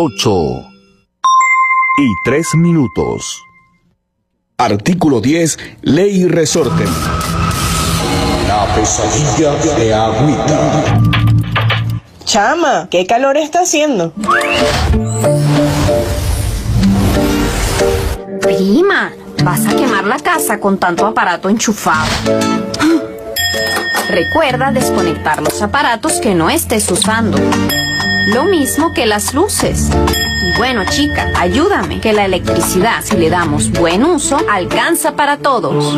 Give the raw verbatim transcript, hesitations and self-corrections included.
ocho y tres minutos. Artículo diez, Ley Resorte. La pesadilla de Agüita. Chama, ¿qué calor está haciendo? Prima, vas a quemar la casa con tanto aparato enchufado. Recuerda desconectar los aparatos que no estés usando. Lo mismo que las luces. Y bueno, chica, ayúdame, que la electricidad, si le damos buen uso, alcanza para todos.